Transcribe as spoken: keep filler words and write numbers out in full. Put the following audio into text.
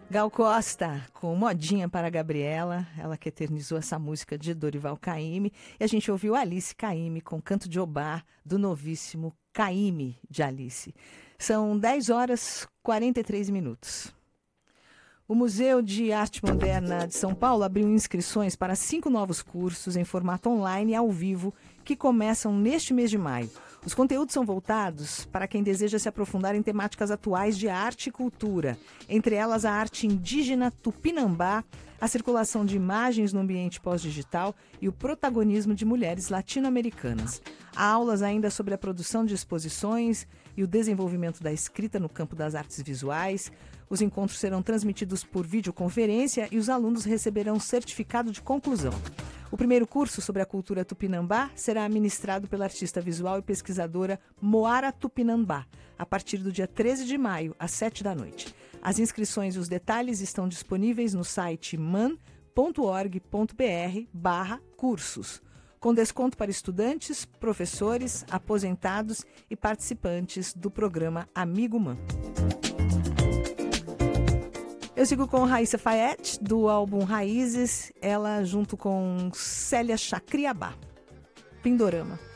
Gal Costa, com Modinha para a Gabriela, ela que eternizou essa música de Dorival Caymmi. E a gente ouviu Alice Caymmi com Canto de Obá, do novíssimo Caymmi de Alice. São dez horas e quarenta e três minutos. O Museu de Arte Moderna de São Paulo abriu inscrições para cinco novos cursos em formato online e ao vivo que começam neste mês de maio. Os conteúdos são voltados para quem deseja se aprofundar em temáticas atuais de arte e cultura, entre elas a arte indígena tupinambá, a circulação de imagens no ambiente pós-digital e o protagonismo de mulheres latino-americanas. Há aulas ainda sobre a produção de exposições e o desenvolvimento da escrita no campo das artes visuais. Os encontros serão transmitidos por videoconferência e os alunos receberão certificado de conclusão. O primeiro curso sobre a cultura tupinambá será ministrado pela artista visual e pesquisadora Moara Tupinambá, a partir do dia treze de maio, às sete da noite. As inscrições e os detalhes estão disponíveis no site man ponto org ponto br barra cursos, com desconto para estudantes, professores, aposentados e participantes do programa Amigo Man. Eu sigo com Raíssa Fayette, do álbum Raízes, ela junto com Célia Chacriabá. Pindorama.